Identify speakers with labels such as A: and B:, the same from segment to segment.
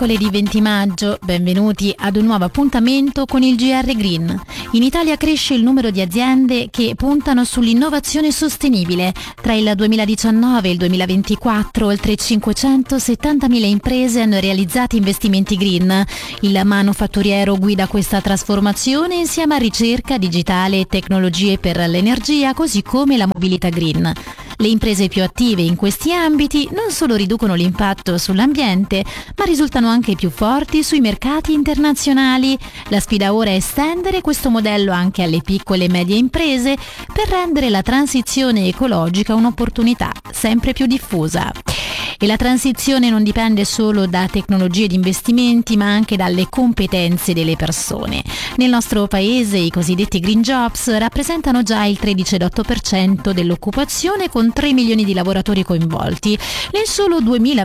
A: Mercoledì 20 maggio, benvenuti ad un nuovo appuntamento con il GR Green. In Italia cresce il numero di aziende che puntano sull'innovazione sostenibile. Tra il 2019 e il 2024 oltre 570.000 imprese hanno realizzato investimenti green. Il manufatturiero guida questa trasformazione insieme a ricerca digitale e tecnologie per l'energia, così come la mobilità green. Le imprese più attive in questi ambiti non solo riducono l'impatto sull'ambiente, ma risultano anche più forti sui mercati internazionali. La sfida ora è estendere questo modello anche alle piccole e medie imprese per rendere la transizione ecologica un'opportunità sempre più diffusa. E la transizione non dipende solo da tecnologie di investimenti, ma anche dalle competenze delle persone. Nel nostro paese i cosiddetti green jobs rappresentano già il 13,8% dell'occupazione, con 3 milioni di lavoratori coinvolti. Nel solo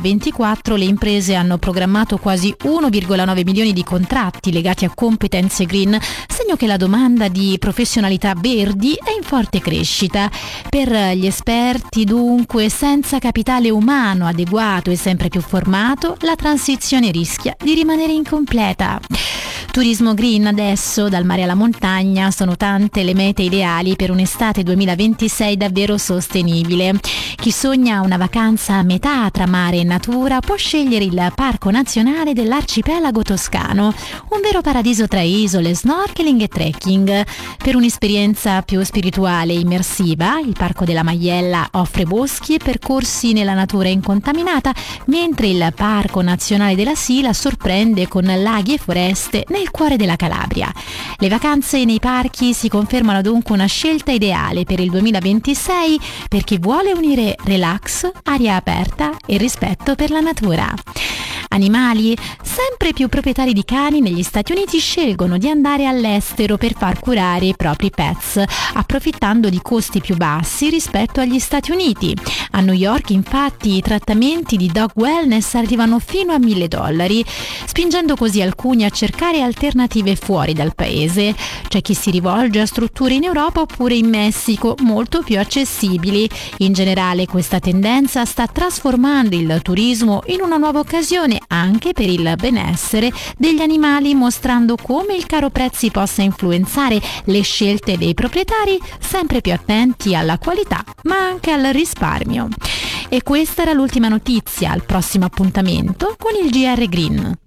A: 2024 le imprese hanno programmato quasi 1,9 milioni di contratti legati a competenze green, segno che la domanda di professionalità verdi è in forte crescita. Per gli esperti, dunque, senza capitale umano adeguato e sempre più formato, la transizione rischia di rimanere incompleta. Turismo green adesso, dal mare alla montagna, sono tante le mete ideali per un'estate 2026 davvero sostenibile. Chi sogna una vacanza a metà tra mare e natura può scegliere il Parco Nazionale dell'Arcipelago Toscano, un vero paradiso tra isole, snorkeling e trekking. Per un'esperienza più spirituale e immersiva, il Parco della Maiella offre boschi e percorsi nella natura incontaminata, mentre il Parco Nazionale della Sila sorprende con laghi e foreste nel cuore della Calabria. Le vacanze nei parchi si confermano dunque una scelta ideale per il 2026 per chi vuole unire relax, aria aperta e rispetto per la natura. Animali? Sempre più proprietari di cani negli Stati Uniti scelgono di andare all'estero per far curare i propri pets, approfittando di costi più bassi rispetto agli Stati Uniti. A New York, infatti, i trattamenti di dog wellness arrivano fino a $1.000, spingendo così alcuni a cercare alternative fuori dal paese. C'è chi si rivolge a strutture in Europa oppure in Messico, molto più accessibili. In generale, questa tendenza sta trasformando il turismo in una nuova occasione anche per il benessere degli animali, mostrando come il caro prezzi possa influenzare le scelte dei proprietari sempre più attenti alla qualità ma anche al risparmio. E questa era l'ultima notizia. Al prossimo appuntamento con il GR Green.